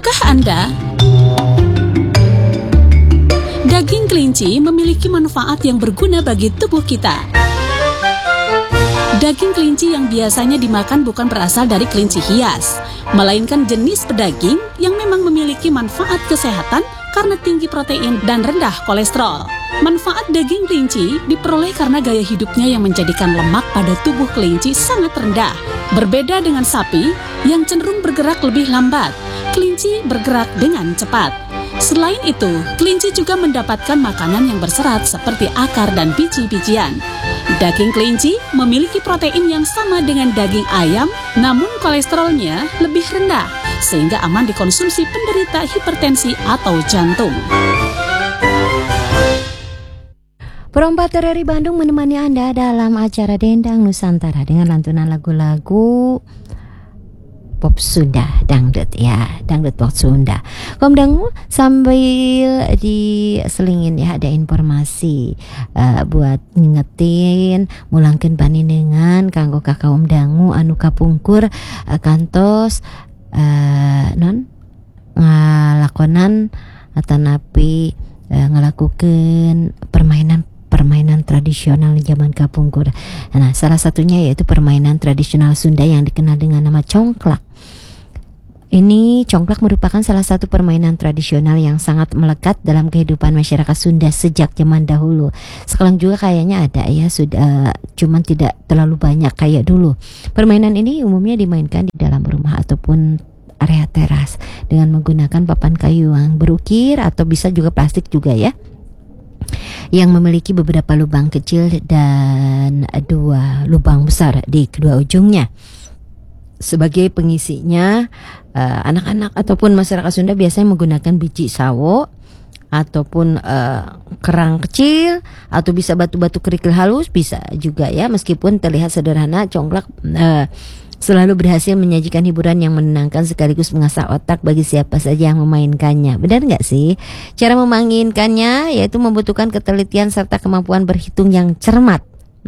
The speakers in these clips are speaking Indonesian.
Tahukah Anda? Daging kelinci memiliki manfaat yang berguna bagi tubuh kita. Daging kelinci yang biasanya dimakan bukan berasal dari kelinci hias, melainkan jenis pedaging yang memang memiliki manfaat kesehatan karena tinggi protein dan rendah kolesterol. Manfaat daging kelinci diperoleh karena gaya hidupnya yang menjadikan lemak pada tubuh kelinci sangat rendah. Berbeda dengan sapi yang cenderung bergerak lebih lambat, kelinci bergerak dengan cepat. Selain itu, kelinci juga mendapatkan makanan yang berserat seperti akar dan biji-bijian. Daging kelinci memiliki protein yang sama dengan daging ayam, namun kolesterolnya lebih rendah, sehingga aman dikonsumsi penderita hipertensi atau jantung. Perompak dari Bandung menemani Anda dalam acara Dendang Nusantara dengan lantunan lagu-lagu pop Sunda, dangdut ya, dangdut pop Sunda. Komdangu sambil diselingin ya, ada informasi buat ngingetin mulangkeun paninengan kanggo kakaum dangu anu kapungkur kantos ngalakonan atanapi ngelakukeun permainan tradisional zaman kapungkur. Nah, salah satunya yaitu permainan tradisional Sunda yang dikenal dengan nama congklak. Ini congklak merupakan salah satu permainan tradisional yang sangat melekat dalam kehidupan masyarakat Sunda sejak zaman dahulu. Sekarang juga kayaknya ada ya, sudah cuman tidak terlalu banyak kayak dulu. Permainan ini umumnya dimainkan di dalam rumah ataupun area teras dengan menggunakan papan kayu yang berukir atau bisa juga plastik juga ya, yang memiliki beberapa lubang kecil dan 2 lubang besar di kedua ujungnya. Sebagai pengisinya, anak-anak ataupun masyarakat Sunda biasanya menggunakan biji sawo ataupun kerang kecil atau bisa batu-batu kerikil halus bisa juga ya. Meskipun terlihat sederhana, congklak selalu berhasil menyajikan hiburan yang menenangkan sekaligus mengasah otak bagi siapa saja yang memainkannya. Benar nggak sih? Cara memainkannya yaitu membutuhkan ketelitian serta kemampuan berhitung yang cermat.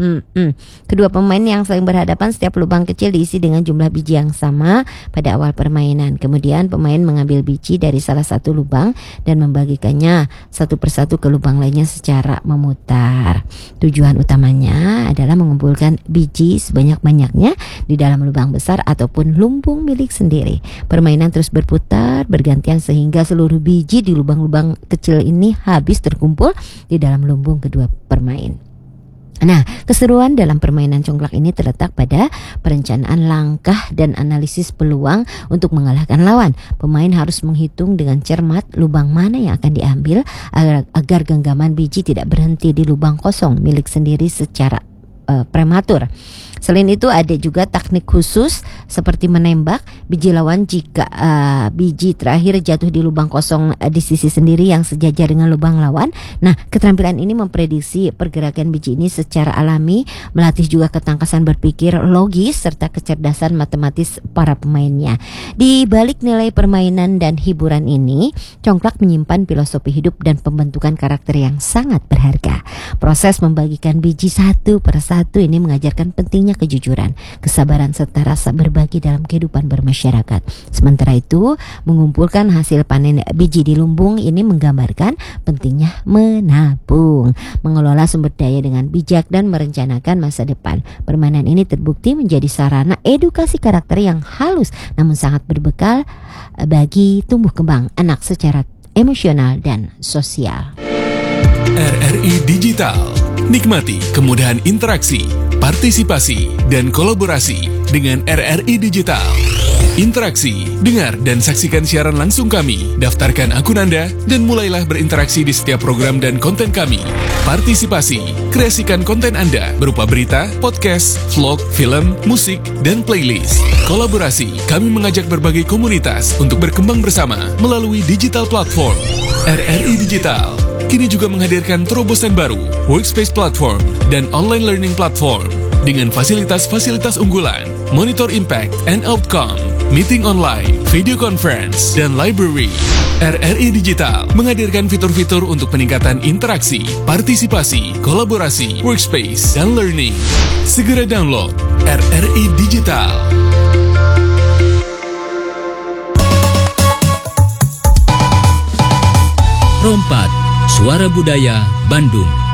Kedua pemain yang saling berhadapan, setiap lubang kecil diisi dengan jumlah biji yang sama pada awal permainan. Kemudian pemain mengambil biji dari salah satu lubang dan membagikannya satu persatu ke lubang lainnya secara memutar. Tujuan utamanya adalah mengumpulkan biji sebanyak-banyaknya di dalam lubang besar ataupun lumbung milik sendiri. Permainan terus berputar bergantian sehingga seluruh biji di lubang-lubang kecil ini habis terkumpul di dalam lumbung kedua pemain. Nah, keseruan dalam permainan congklak ini terletak pada perencanaan langkah dan analisis peluang untuk mengalahkan lawan. Pemain harus menghitung dengan cermat lubang mana yang akan diambil agar genggaman biji tidak berhenti di lubang kosong milik sendiri secara prematur. Selain itu ada juga teknik khusus seperti menembak biji lawan jika biji terakhir jatuh di lubang kosong di sisi sendiri yang sejajar dengan lubang lawan. Nah, keterampilan ini memprediksi pergerakan biji ini secara alami, melatih juga ketangkasan berpikir logis serta kecerdasan matematis para pemainnya. Di balik nilai permainan dan hiburan ini, congklak menyimpan filosofi hidup dan pembentukan karakter yang sangat berharga. Proses membagikan biji satu per satu ini mengajarkan pentingnya kejujuran, kesabaran serta rasa berbagi dalam kehidupan bermasyarakat. Sementara itu, mengumpulkan hasil panen biji di lumbung ini menggambarkan pentingnya menabung, mengelola sumber daya dengan bijak dan merencanakan masa depan. Permainan ini terbukti menjadi sarana edukasi karakter yang halus namun sangat berbekal bagi tumbuh kembang anak secara emosional dan sosial. RRI Digital. Nikmati kemudahan interaksi, partisipasi, dan kolaborasi dengan RRI Digital. Interaksi, dengar dan saksikan siaran langsung kami, daftarkan akun Anda, dan mulailah berinteraksi di setiap program dan konten kami. Partisipasi, kreasikan konten Anda berupa berita, podcast, vlog, film, musik, dan playlist. Kolaborasi, kami mengajak berbagai komunitas untuk berkembang bersama melalui digital platform. RRI Digital kini juga menghadirkan terobosan baru, workspace platform, dan online learning platform dengan fasilitas-fasilitas unggulan, monitor impact and outcome, meeting online, video conference, dan library. RRI Digital menghadirkan fitur-fitur untuk peningkatan interaksi, partisipasi, kolaborasi, workspace, dan learning. Segera download RRI Digital. Rompat, Suara Budaya, Bandung.